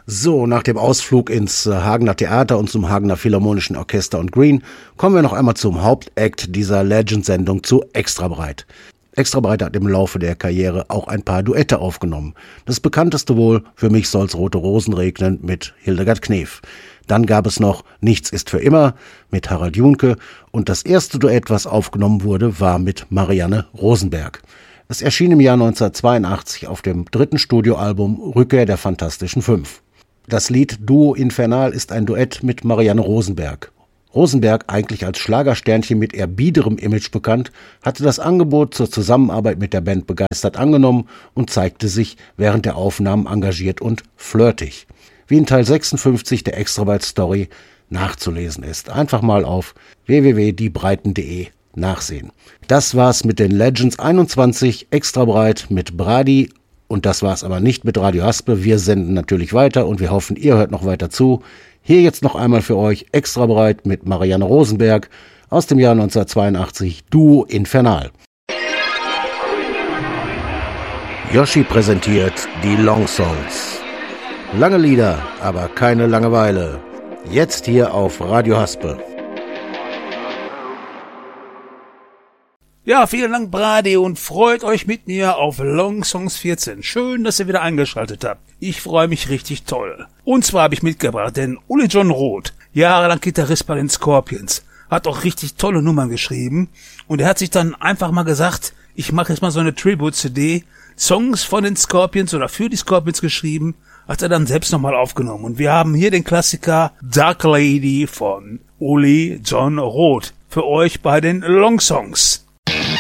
So, nach dem Ausflug ins Hagener Theater und zum Hagener Philharmonischen Orchester und Green kommen wir noch einmal zum Hauptakt dieser Legend-Sendung zu Extrabreit. Extrabreit hat im Laufe der Karriere auch ein paar Duette aufgenommen. Das bekannteste wohl, für mich soll's rote Rosen regnen, mit Hildegard Knef. Dann gab es noch Nichts ist für immer mit Harald Junke und das erste Duett, was aufgenommen wurde, war mit Marianne Rosenberg. Es erschien im Jahr 1982 auf dem 3. Studioalbum Rückkehr der Fantastischen Fünf. Das Lied Duo Infernal ist ein Duett mit Marianne Rosenberg. Rosenberg, eigentlich als Schlagersternchen mit eher biederem Image bekannt, hatte das Angebot zur Zusammenarbeit mit der Band begeistert angenommen und zeigte sich während der Aufnahmen engagiert und flirtig. Wie in Teil 56 der Extrabreit-Story nachzulesen ist. Einfach mal auf www.diebreiten.de nachsehen. Das war's mit den Legends 21 Extrabreit mit Brady. Und das war's aber nicht mit Radio Haspe. Wir senden natürlich weiter und wir hoffen, ihr hört noch weiter zu. Hier jetzt noch einmal für euch Extrabreit mit Marianne Rosenberg aus dem Jahr 1982, Duo Infernal. Yoshi präsentiert die Long Songs. Lange Lieder, aber keine Langeweile. Jetzt hier auf Radio Haspe. Ja, vielen Dank, Brady, und freut euch mit mir auf Long Songs 14. Schön, dass ihr wieder eingeschaltet habt. Ich freue mich richtig toll. Und zwar habe ich mitgebracht den Uli John Roth, jahrelang Gitarrist bei den Scorpions, hat auch richtig tolle Nummern geschrieben. Und er hat sich dann einfach mal gesagt, ich mache jetzt mal so eine Tribute-CD, Songs von den Scorpions oder für die Scorpions geschrieben, hat er dann selbst nochmal aufgenommen. Und wir haben hier den Klassiker Dark Lady von Uli John Roth für euch bei den Long Songs.